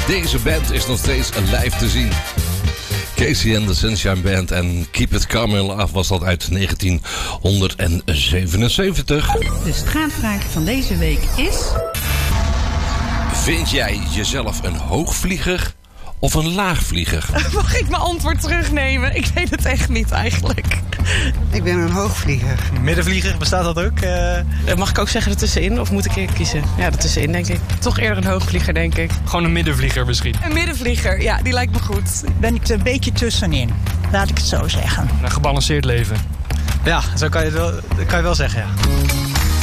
Deze band is nog steeds live te zien. Casey and the Sunshine Band en Keep It Calm and Love was dat uit 1977. De straatvraag van deze week is... Vind jij jezelf een hoogvlieger of een laagvlieger? Mag ik mijn antwoord terugnemen? Ik weet het echt niet eigenlijk. Ik ben een hoogvlieger. Middenvlieger, bestaat dat ook? Mag ik ook zeggen ertussenin of moet ik kiezen? Ja, ertussenin denk ik. Toch eerder een hoogvlieger denk ik. Gewoon een middenvlieger misschien. Een middenvlieger, ja, die lijkt me goed. Ben ik er een beetje tussenin, laat ik het zo zeggen. Een gebalanceerd leven. Ja, zo kan je het wel zeggen, ja.